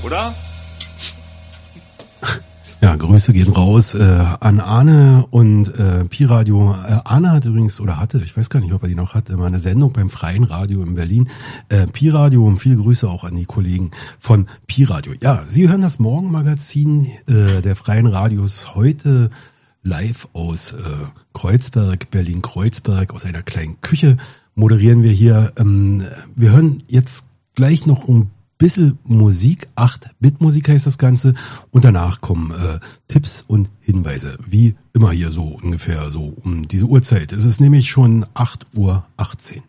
oder? Ja, Grüße gehen raus an Arne und Pi-Radio. Arne hat übrigens, oder hatte, ich weiß gar nicht, ob er die noch hat, immer eine Sendung beim Freien Radio in Berlin. Pi-Radio, und viele Grüße auch an die Kollegen von Pi-Radio. Ja, Sie hören das Morgenmagazin der Freien Radios heute live aus Kreuzberg, Berlin-Kreuzberg, aus einer kleinen Küche moderieren wir hier. Wir hören jetzt gleich noch ein bisschen Musik, 8-Bit-Musik heißt das Ganze, und danach kommen Tipps und Hinweise, wie immer hier so ungefähr so um diese Uhrzeit. Es ist nämlich schon 8:18 Uhr.